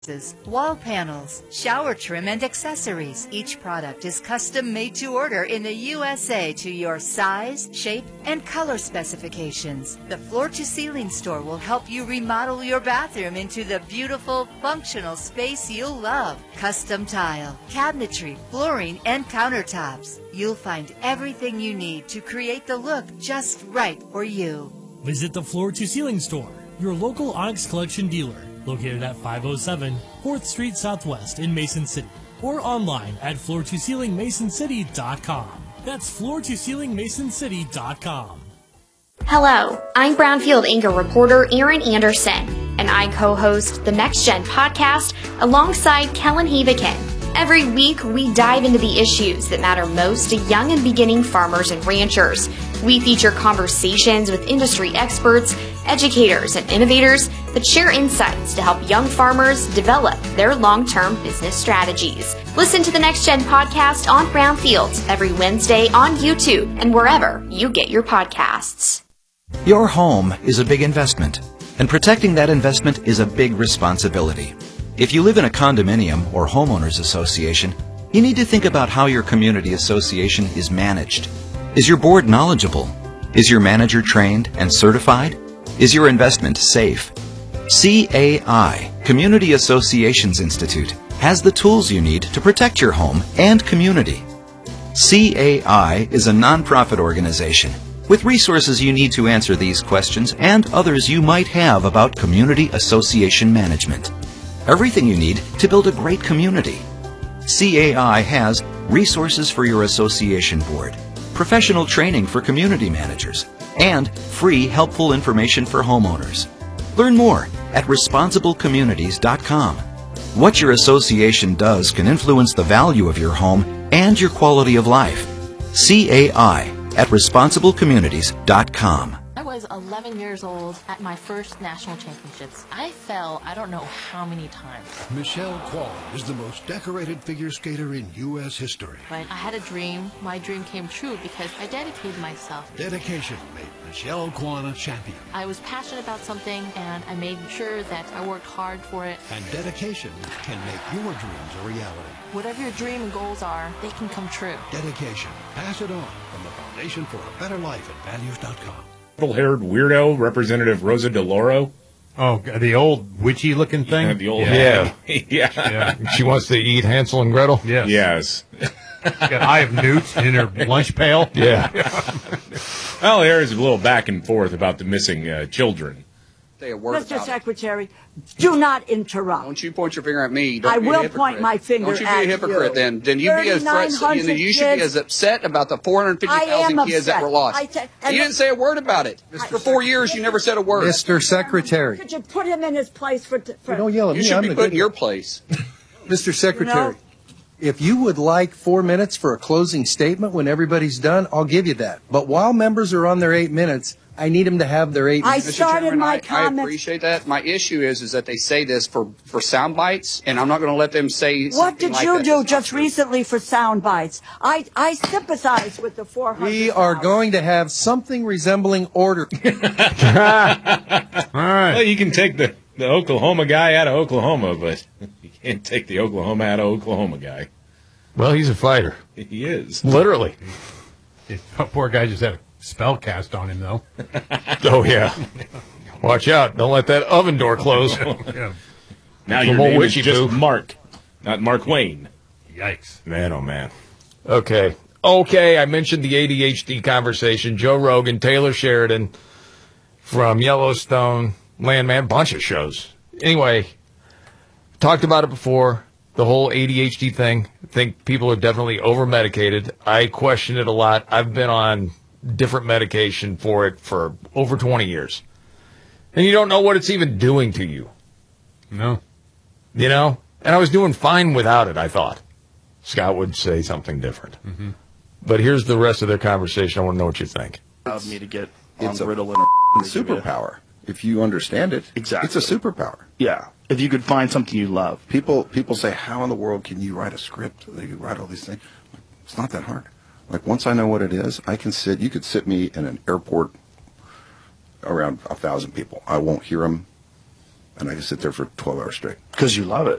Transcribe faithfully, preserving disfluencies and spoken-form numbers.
wall panels, shower trim, and accessories. Each product is custom made to order in the U S A to your size, shape, and color specifications. The Floor to Ceiling store will help you remodel your bathroom into the beautiful, functional space you'll love. Custom tile, cabinetry, flooring, and countertops. You'll find everything you need to create the look just right for you. Visit the Floor to Ceiling store, your local Onyx Collection dealer, located at five oh seven fourth Street Southwest in Mason City, or online at floor to ceiling mason city dot com. That's floor to ceiling mason city dot com. Hello, I'm Brownfield Anchor reporter Erin Anderson, and I co-host the Next Gen podcast alongside Kellen Havikin. Every week, we dive into the issues that matter most to young and beginning farmers and ranchers. We feature conversations with industry experts, educators, and innovators that share insights to help young farmers develop their long-term business strategies. Listen to the Next Gen podcast on Brownfield every Wednesday on YouTube and wherever you get your podcasts. Your home is a big investment, and protecting that investment is a big responsibility. If you live in a condominium or homeowners association, you need to think about how your community association is managed. Is your board knowledgeable? Is your manager trained and certified? Is your investment safe? C A I, Community Associations Institute, has the tools you need to protect your home and community. C A I is a nonprofit organization with resources you need to answer these questions and others you might have about community association management. Everything you need to build a great community. C A I has resources for your association board, professional training for community managers, and free helpful information for homeowners. Learn more at responsible communities dot com. What your association does can influence the value of your home and your quality of life. C A I at responsible communities dot com. I was eleven years old at my first national championships. I fell I don't know how many times. Michelle Kwan is the most decorated figure skater in U S history. But I had a dream. My dream came true because I dedicated myself. Dedication made Michelle Kwan a champion. I was passionate about something and I made sure that I worked hard for it. And dedication can make your dreams a reality. Whatever your dream and goals are, they can come true. Dedication. Pass it on from the Foundation for a Better Life at values dot com. Haired weirdo, Representative Rosa DeLauro. Oh, the old witchy-looking thing? Yeah, the old yeah. yeah. yeah. yeah. She wants to eat Hansel and Gretel? Yes. Yes. Got Eye of Newt in her lunch pail? Yeah. Well, there's a little back and forth about the missing uh, children. Mister Secretary, do not interrupt. Don't you point your finger at me. Don't I be will a point my finger Don't you be at a hypocrite you. then. Then you be as you, know, you should be as upset about the four hundred fifty thousand kids that were lost. I you didn't say a word about it. For four years, you never said a word. Mister Secretary. Could you put him in his place for... for you don't yell at you me. should I'm be the put in good your one. place. Mister Secretary, You know? if you would like four minutes for a closing statement when everybody's done, I'll give you that. But while members are on their eight minutes, I need them to have their eight I minutes. Mister started Chairman, my I, comments... I appreciate that. My issue is is that they say this for, for sound bites, and I'm not going to let them say What something did like you that. do That's not just true. recently for sound bites? I, I sympathize with the four hundred. We are going to have something resembling order. All right. Well, you can take the, the Oklahoma guy out of Oklahoma, but you can't take the Oklahoma out of Oklahoma guy. Well, he's a fighter. He is. Literally. Poor guy just had a spell cast on him, though. Oh, yeah. Watch out. Don't let that oven door close. Yeah. Now Some your old name is witchy just boo. Mark, not Mark Wayne. Yikes. Man, oh, man. Okay. Okay, I mentioned the A D H D conversation. Joe Rogan, Taylor Sheridan from Yellowstone, Landman, bunch of shows. Anyway, talked about it before, the whole A D H D thing. I think people are definitely over-medicated. I question it a lot. I've been on different medication for it for over twenty years. And you don't know what it's even doing to you. No. You know? And I was doing fine without it, I thought. Scott would say something different. Mm-hmm. But here's the rest of their conversation. I want to know what you think. Allowed me to get It's on a Ritalin or superpower. If you understand it, Exactly. it's a superpower. Yeah. If you could find something you love. People people say, how in the world can you write a script? You write all these things. It's not that hard. Like, once I know what it is, I can sit, you could sit me in an airport around a thousand people. I won't hear them. and I can sit there for twelve hours straight. Because you love it.